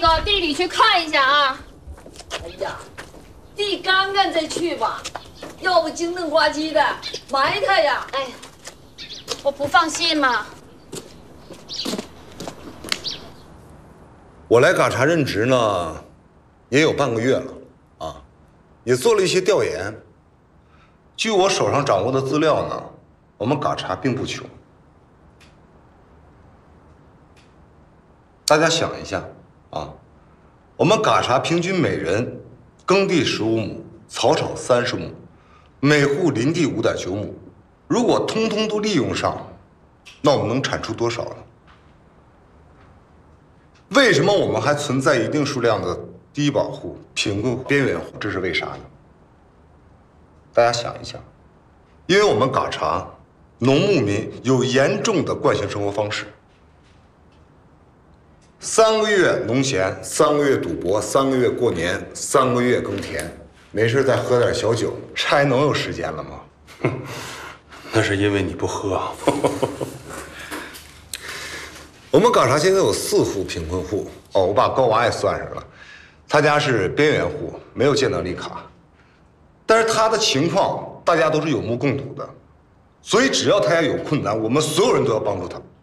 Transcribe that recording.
个地里去看一下啊。 哎呀，地干干再去吧，要不惊动呱唧的埋汰呀。 哎呀，我不放心嘛。 我来嘎查任职呢，也有半个月了，啊，也做了一些调研。据我手上掌握的资料呢，我们嘎查并不穷。大家想一下啊，我们嘎查平均每人耕地15亩，草场30亩，每户林地5.9亩。如果通通都利用上，那我们能产出多少呢？为什么我们还存在一定数量的低保户、贫困户、边缘户？这是为啥呢？大家想一想，因为我们嘎查农牧民有严重的惯性生活方式。3个月农闲，3个月赌博，3个月过年，3个月耕田，没事再喝点小酒，这还能有时间了吗？ 那是因为你不喝啊。 我们嘎查现在有4户贫困户哦，我把高娃也算上了，他家是边缘户，没有建能力卡，但是他的情况大家都是有目共睹的，所以只要他家有困难，我们所有人都要帮助他。